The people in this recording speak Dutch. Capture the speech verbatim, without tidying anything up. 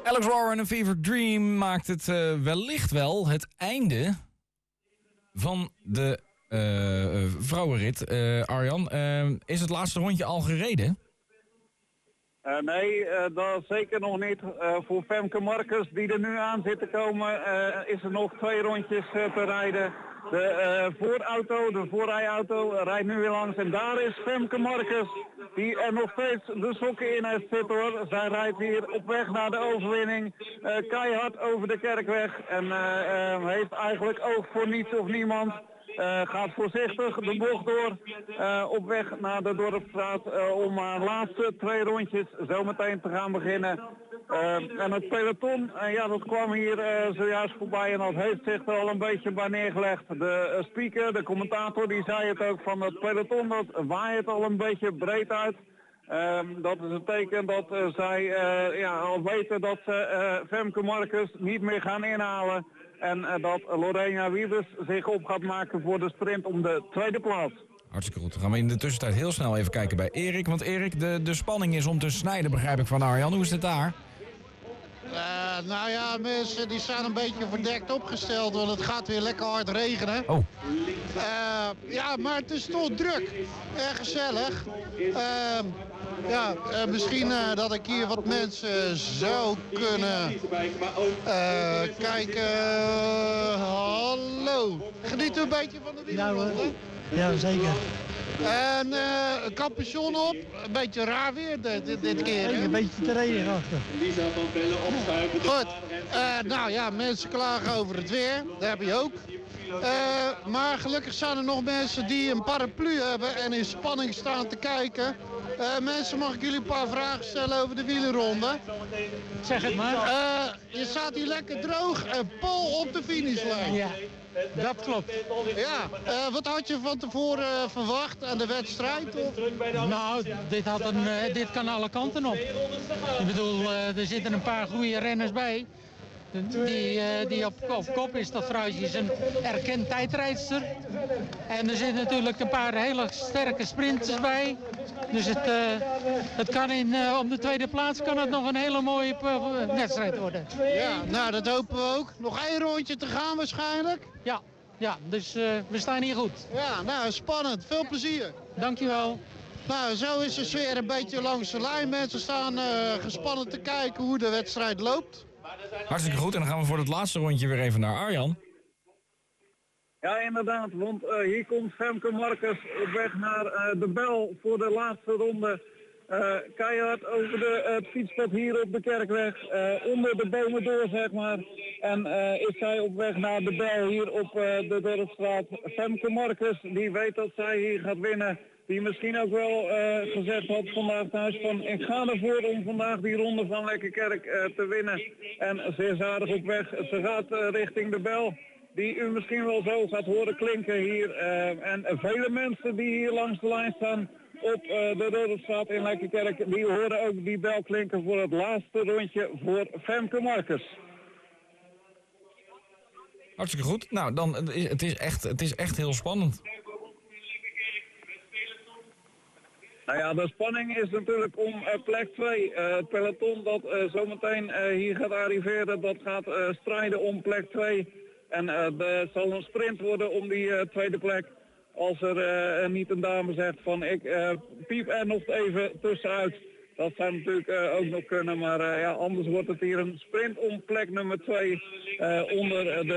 Alex Warren en Fever Dream maakt het uh, wellicht wel het einde van de uh, uh, vrouwenrit. Uh, Arjan, uh, is het laatste rondje al gereden? Uh, nee, uh, dat zeker nog niet. Uh, voor Femke Marcus, die er nu aan zit te komen, uh, is er nog twee rondjes uh, te rijden. De uh, voorauto, de voorrijauto, uh, rijdt nu weer langs. En daar is Femke Marcus, die er nog steeds de sokken in heeft zitten hoor. Zij rijdt hier op weg naar de overwinning. Uh, keihard over de Kerkweg. En uh, uh, heeft eigenlijk oog voor niets of niemand. Uh, gaat voorzichtig de bocht door uh, op weg naar de Dorpsstraat uh, om haar laatste twee rondjes zometeen te gaan beginnen. Uh, en het peloton, uh, ja, dat kwam hier uh, zojuist voorbij en dat heeft zich er al een beetje bij neergelegd. De uh, speaker, de commentator, die zei het ook van het peloton, dat waait al een beetje breed uit. Uh, dat is een teken dat uh, zij uh, ja, al weten dat ze uh, Femke Marcus niet meer gaan inhalen. En uh, dat Lorena Wiebes zich op gaat maken voor de sprint om de tweede plaats. Hartstikke goed. Dan gaan we in de tussentijd heel snel even kijken bij Erik. Want Erik, de, de spanning is om te snijden, begrijp ik van Arjan. Hoe is het daar? Uh, nou ja, mensen die zijn een beetje verdekt opgesteld, want het gaat weer lekker hard regenen. Oh. Uh, ja, maar het is toch druk. Erg gezellig. Uh, ja, uh, misschien uh, dat ik hier wat mensen zou kunnen uh, kijken. Uh, hallo. Geniet u een beetje van de wielerronde? Ja, ja, zeker. En uh, een capuchon op, een beetje raar weer dit, dit, dit keer. Een beetje te regenachtig. Goed, uh, nou ja, mensen klagen over het weer, dat heb je ook. Uh, maar gelukkig zijn er nog mensen die een paraplu hebben en in spanning staan te kijken. Uh, mensen, mag ik jullie een paar vragen stellen over de wielerronde? Zeg het maar. Uh, je staat hier lekker droog en pol op de finishlijn. Ja, dat klopt. Ja, uh, wat had je van tevoren uh, verwacht aan de wedstrijd? Of? Nou, dit, had een, uh, dit kan alle kanten op. Ik bedoel, uh, er zitten een paar goede renners bij. Die, uh, die op, op kop is, dat vrouwtje is een erkend tijdrijdster. En er zitten natuurlijk een paar hele sterke sprinters bij. Dus het, uh, het kan in, uh, om de tweede plaats kan het nog een hele mooie uh, wedstrijd worden. Ja, nou dat hopen we ook. Nog één rondje te gaan waarschijnlijk. Ja, ja, dus uh, we staan hier goed. Ja, nou spannend. Veel plezier. Dankjewel. Nou, zo is de sfeer een beetje langs de lijn. Mensen staan uh, gespannen te kijken hoe de wedstrijd loopt. Hartstikke goed. En dan gaan we voor het laatste rondje weer even naar Arjan. Ja, inderdaad. Want uh, hier komt Femke Marcus op weg naar uh, de bel voor de laatste ronde. Uh, keihard over de, uh, het fietspad hier op de Kerkweg. Uh, onder de bomen door, zeg maar. En uh, is zij op weg naar de bel hier op uh, de Dorpsstraat. Femke Marcus, die weet dat zij hier gaat winnen. Die misschien ook wel uh, gezegd had vandaag thuis van ik ga ervoor om vandaag die ronde van Lekkerkerk uh, te winnen. En ze is aardig op weg. Ze gaat uh, richting de bel. Die u misschien wel zo gaat horen klinken hier. Uh, en vele mensen die hier langs de lijn staan op uh, de Dorpsstraat in Lekkerkerk, die horen ook die bel klinken voor het laatste rondje voor Femke Marcus. Hartstikke goed. Nou, dan, het is echt, het is echt heel spannend. Nou ja, de spanning is natuurlijk om uh, plek twee. Uh, het peloton dat uh, zometeen uh, hier gaat arriveren, dat gaat uh, strijden om plek twee. En uh, er zal een sprint worden om die uh, tweede plek. Als er uh, niet een dame zegt van ik uh, piep er nog even tussenuit. Dat zou natuurlijk uh, ook nog kunnen, maar uh, ja, anders wordt het hier een sprint om plek nummer twee uh, onder uh, de